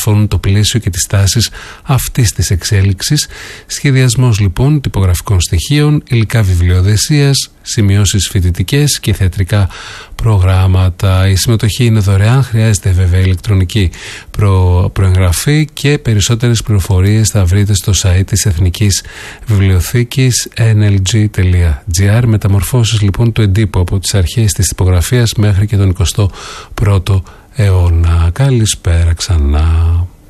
διαμορφώνουν το πλαίσιο και τις τάσεις αυτής της εξέλιξης. Σχεδιασμός λοιπόν τυπογραφικών στοιχείων, υλικά βιβλιοδεσίας, σημειώσεις φοιτητικές και θεατρικά προγράμματα. Η συμμετοχή είναι δωρεάν, χρειάζεται βέβαια ηλεκτρονική προεγγραφή και περισσότερες πληροφορίες θα βρείτε στο site της Εθνικής Βιβλιοθήκης nlg.gr. Μεταμορφώσεις λοιπόν του εντύπου από τις αρχές της τυπογραφίας μέχρι και τον 21ο αιώνα. Καλησπέρα ξανά.